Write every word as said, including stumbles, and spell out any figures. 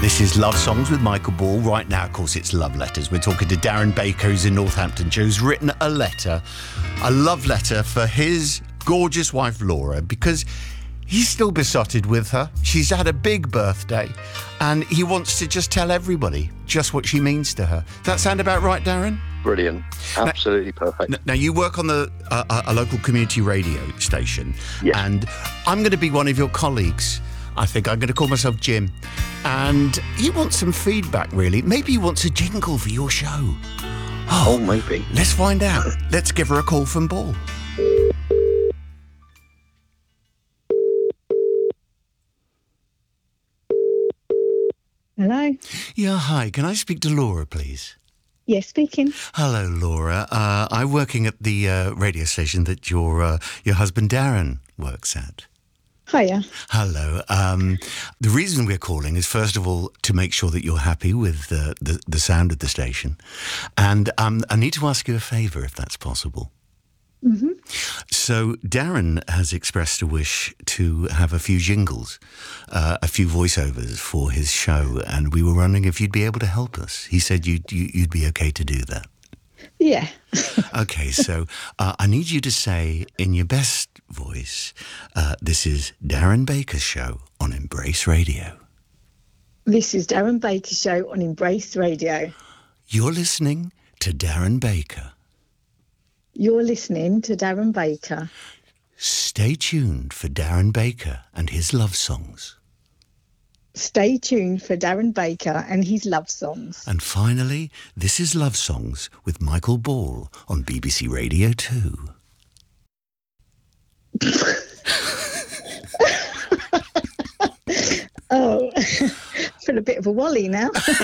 This is Love Songs with Michael Ball. Right now, of course, it's Love Letters. We're talking to Darren Baker, who's in Northamptonshire, who's written a letter, a love letter for his gorgeous wife, Laura, because he's still besotted with her. She's had a big birthday, and he wants to just tell everybody just what she means to her. Does that sound about right, Darren? Brilliant. Absolutely now, perfect. Now, you work on the uh, a local community radio station, yes. And I'm going to be one of your colleagues. I think I'm going to call myself Jim. And he wants some feedback, really. Maybe he wants a jingle for your show. Oh, oh maybe. Let's find out. Let's give her a call from Ball. Hello? Yeah, hi. Can I speak to Laura, please? Yes, speaking. Hello, Laura. Uh, I'm working at the uh, radio station that your uh, your husband Darren works at. Hiya. Hello. Um, the reason we're calling is, first of all, to make sure that you're happy with uh, the, the sound of the station. And um, I need to ask you a favour, if that's possible. Mm-hmm. So Darren has expressed a wish to have a few jingles, uh, a few voiceovers for his show, and we were wondering if you'd be able to help us. He said you'd, you, you'd be okay to do that. Yeah. Okay, so uh, I need you to say in your best voice, uh, this is Darren Baker's show on Embrace Radio. This is Darren Baker's show on Embrace Radio. You're listening to Darren Baker. You're listening to Darren Baker. Stay tuned for Darren Baker and his love songs. Stay tuned for Darren Baker and his love songs. And finally, this is Love Songs with Michael Ball on B B C Radio two. Oh, I feel a bit of a wally now.